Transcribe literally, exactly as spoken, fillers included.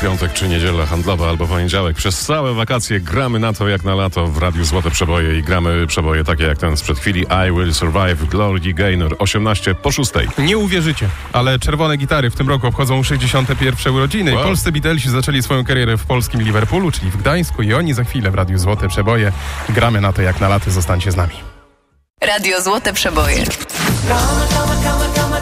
piątek czy niedziela handlowa albo poniedziałek. Przez całe wakacje gramy na to jak na lato w Radiu Złote Przeboje i gramy przeboje takie jak ten sprzed chwili I Will Survive, Glory Gaynor, osiemnaście po szóstej. Nie uwierzycie, ale Czerwone Gitary w tym roku obchodzą sześćdziesiąte pierwsze urodziny. Wow. Polscy Beatlesi zaczęli swoją karierę w polskim Liverpoolu, czyli w Gdańsku, i oni za chwilę w Radiu Złote Przeboje. Gramy na to jak na lato, zostańcie z nami. Radio Złote Przeboje. Come, come, come, come.